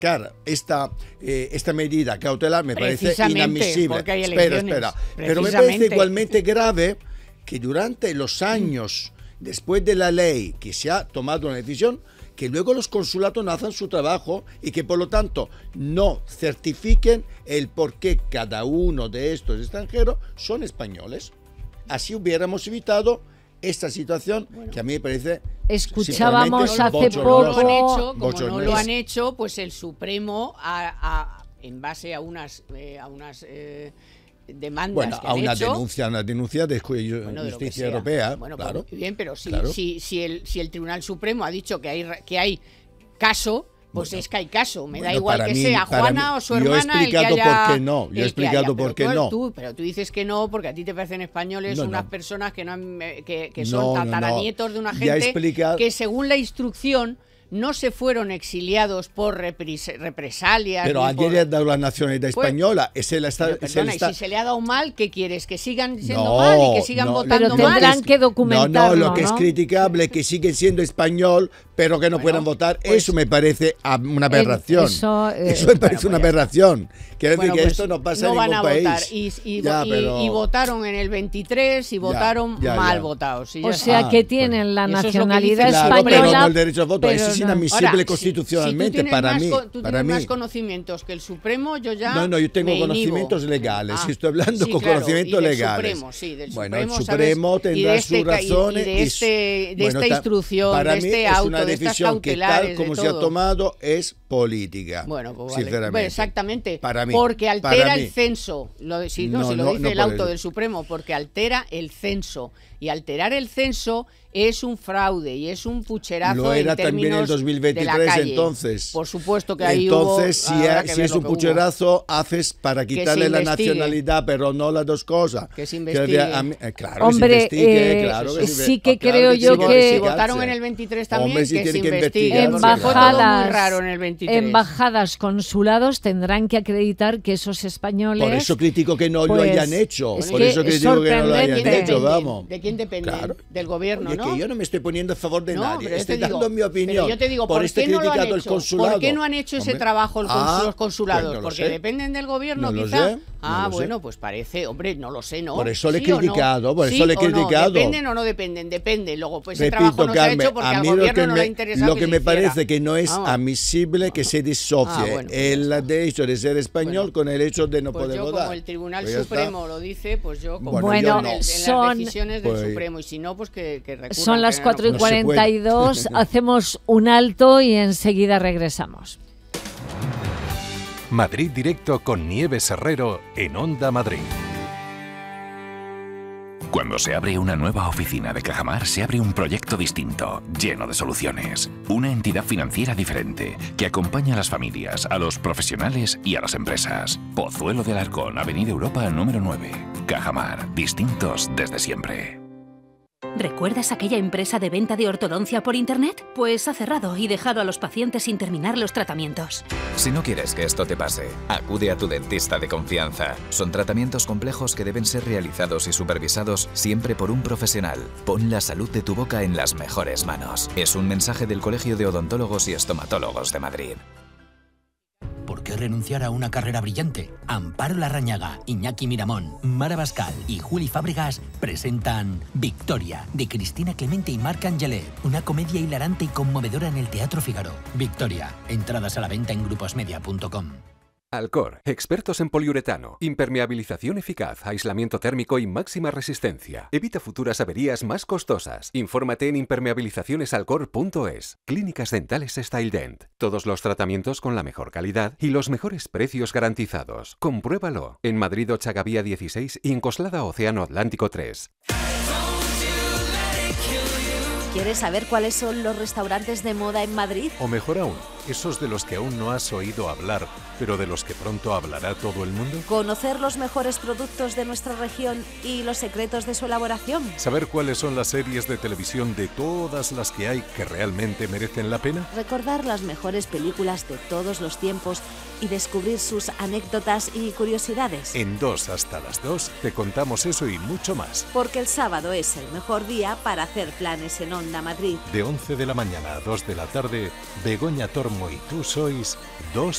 Claro, esta medida cautelar me parece inadmisible. Porque hay elecciones. Espera. Pero me parece igualmente grave que durante los años, después de la ley, que se ha tomado una decisión, que luego los consulados no hacen su trabajo y que por lo tanto no certifiquen el por qué cada uno de estos extranjeros son españoles. Así hubiéramos evitado esta situación, que a mí me parece... Escuchábamos hace poco... Como no lo han hecho, pues el Supremo, en base a unas demandas, bueno, que han hecho, una denuncia de justicia europea, bueno, claro. Pues, bien, pero Claro. si el Tribunal Supremo ha dicho que hay caso, pues bueno, es que hay caso. Me da igual que sea Juana o su hermana el que haya... Yo he explicado por qué no. Yo he explicado por qué no. Pero tú dices que no, porque a ti te parecen españoles unas personas que son tataranietos de una gente que según la instrucción no se fueron exiliados por represalias. Pero alguien le ha dado la nacionalidad española. Y si se le ha dado mal, ¿qué quieres? ¿Que sigan siendo mal y que sigan votando mal? Pero tendrán que documentarlo, lo que es criticable es que siguen siendo español, pero que no puedan votar. Pues, eso me parece una aberración. Eso me parece una aberración. Quiere decir que esto no pasa en ningún país. Votar. Y votaron en el 23 y votaron mal votados. O sea que tienen la nacionalidad española. Pero no el derecho al voto. Eso es inadmisible constitucionalmente si tú para mí. Tú tienes más conocimientos que el Supremo, yo ya yo tengo conocimientos legales. Estoy hablando con conocimientos legales. Bueno, el Supremo tendrá sus razones. De esta instrucción, de este auto, de estas cautelares, como se ha tomado, es política. Bueno, pues sinceramente. Bueno, exactamente. Para mí. Porque altera el censo. Si lo dice el auto del Supremo, porque altera el censo. Y alterar el censo es un fraude y es un pucherazo. Lo era en también en el 2023, entonces. Por supuesto que ahí entonces, si es un pucherazo, haces para quitarle la nacionalidad, pero no las dos cosas. Que se investigue. Claro, hombre, que se investigue, claro que sí que creo yo que... Si votaron en el 23 también, hombre, que se investigue. Embajadas, consulados tendrán que acreditar que esos españoles... Por eso critico que no lo hayan hecho. Por eso critico que no lo hayan hecho, vamos. ¿De quién depende? Del gobierno, ¿no? Que yo no me estoy poniendo a favor de nadie, estoy dando mi opinión. Pero yo te digo, ¿por qué no lo han hecho? ¿Por qué no han hecho ese trabajo los consulados? Pues porque dependen del gobierno, quizá. Bueno, pues parece, hombre, no lo sé, ¿no? Por eso le he criticado, por eso le he criticado. ¿Dependen o no dependen? Depende. Luego, pues ese trabajo no se ha hecho porque al gobierno no le ha interesado. Lo que me parece que no es admisible que se disocie el derecho de ser español con el hecho de no poder votar. Como el Tribunal Supremo lo dice, pues yo confío en las decisiones del Supremo, y si no, pues que recurran. Son las 4:42, hacemos un alto y enseguida regresamos. Madrid Directo con Nieves Herrero en Onda Madrid. Cuando se abre una nueva oficina de Cajamar, se abre un proyecto distinto, lleno de soluciones. Una entidad financiera diferente, que acompaña a las familias, a los profesionales y a las empresas. Pozuelo de Alarcón, Avenida Europa número 9. Cajamar, distintos desde siempre. ¿Recuerdas aquella empresa de venta de ortodoncia por internet? Pues ha cerrado y dejado a los pacientes sin terminar los tratamientos. Si no quieres que esto te pase, acude a tu dentista de confianza. Son tratamientos complejos que deben ser realizados y supervisados siempre por un profesional. Pon la salud de tu boca en las mejores manos. Es un mensaje del Colegio de Odontólogos y Estomatólogos de Madrid. ¿Por qué renunciar a una carrera brillante? Amparo Larrañaga, Iñaki Miramón, Mara Bascal y Juli Fábregas presentan Victoria, de Cristina Clemente y Marc Angelet, una comedia hilarante y conmovedora en el Teatro Fígaro. Victoria, entradas a la venta en gruposmedia.com. Alcor, expertos en poliuretano, impermeabilización eficaz, aislamiento térmico y máxima resistencia. Evita futuras averías más costosas. Infórmate en impermeabilizacionesalcor.es. Clínicas Dentales StyleDent. Todos los tratamientos con la mejor calidad y los mejores precios garantizados. Compruébalo. En Madrid Ochagavía 16 y en Coslada Océano Atlántico 3. ¿Quieres saber cuáles son los restaurantes de moda en Madrid? O mejor aún, esos de los que aún no has oído hablar, pero de los que pronto hablará todo el mundo. ¿Conocer los mejores productos de nuestra región y los secretos de su elaboración? ¿Saber cuáles son las series de televisión de todas las que hay que realmente merecen la pena? Recordar las mejores películas de todos los tiempos y descubrir sus anécdotas y curiosidades. En 2 hasta las 2 te contamos eso y mucho más. Porque el sábado es el mejor día para hacer planes en Onda Madrid. De 11 de la mañana a 2 de la tarde, Begoña Tormo y tú sois 2